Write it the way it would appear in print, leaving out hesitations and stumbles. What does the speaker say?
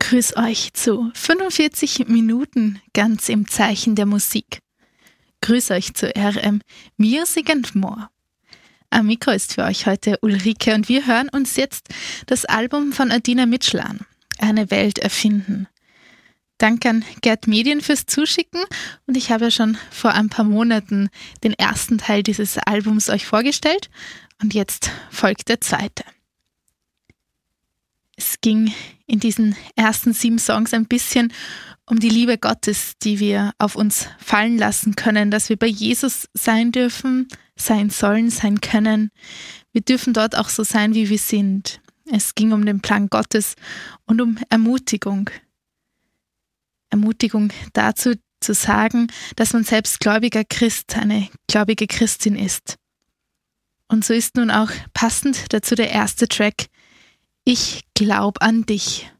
Grüß euch zu 45 Minuten ganz im Zeichen der Musik. Grüß euch zu RM Music and More. Am Mikro ist für euch heute Ulrike und wir hören uns jetzt das Album von Adina Mitchell an, Eine Welt erfinden. Danke an Gerd Medien fürs Zuschicken und ich habe ja schon vor ein paar Monaten den ersten Teil dieses Albums euch vorgestellt und jetzt folgt der zweite. Es ging in diesen ersten 7 Songs ein bisschen um die Liebe Gottes, die wir auf uns fallen lassen können, dass wir bei Jesus sein dürfen, sein sollen, sein können. Wir dürfen dort auch so sein, wie wir sind. Es ging um den Plan Gottes und um Ermutigung. Ermutigung dazu zu sagen, dass man selbst gläubiger Christ, eine gläubige Christin ist. Und so ist nun auch passend dazu der erste Track, Ich glaub an dich.